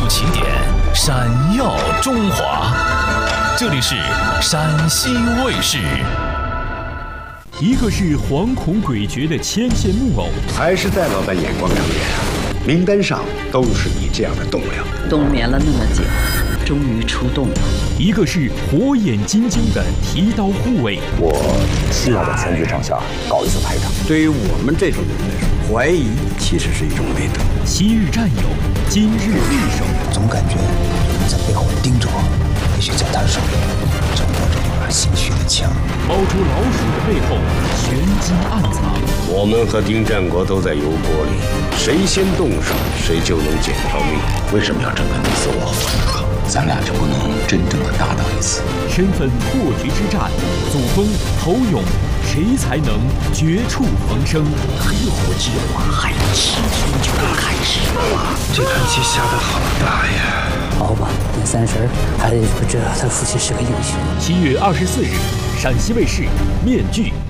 起点，闪耀中华。这里是陕西卫视。 一个是惶恐诡谲的牵线木偶， 还是戴老板眼光长远啊！名单上都是你这样的栋梁， 冬眠了那么久，终于出动了。 一个是火眼金睛的提刀护卫， 我是要在全局场下搞一次排场。 对于我们这种人来说，怀疑其实是一种美德。 昔日战友，今日对手， 总感觉有人在背后盯着我，也许在他手里正握着一把心虚的枪。 猫捉老鼠的背后，玄机暗藏。 我们和丁战国都在油锅里，谁先动手，谁就能捡条命。为什么要争个你死我活？ 咱俩就不能真正的搭档一次？ 身份破局之战，祖峰、侯勇，谁才能绝处逢生？ 黑火计划还有7天就要开始了， 这盘棋下得好大呀！ 好吧，等30还得不知道他父亲是个英雄。 7月24日，陕西卫视《面具》